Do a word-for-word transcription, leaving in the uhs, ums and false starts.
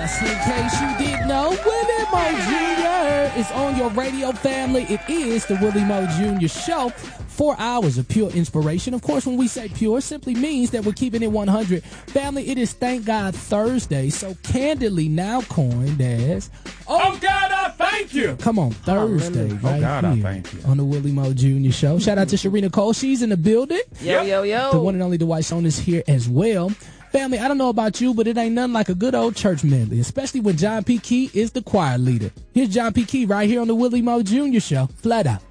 Just in case you didn't know, Willie Mo Junior is on your radio, family. It is the Willie Mo Junior Show. Four hours of pure inspiration. Of course, when we say pure, simply means that we're keeping it one hundred. Family, it is Thank God Thursday, so candidly now coined as Oh God, I thank you. Come on, Thursday, oh, right God, here I thank you. on the Willie Mo Junior Show. Shout out to Sharina Cole. She's in the building. Yo, yo, yo. The one and only Dwight Stone is here as well. Family, I don't know about you, but it ain't nothing like a good old church medley, especially when John P. Key is the choir leader. Here's John P. Key right here on the Willie Mo Junior Show. Flat out.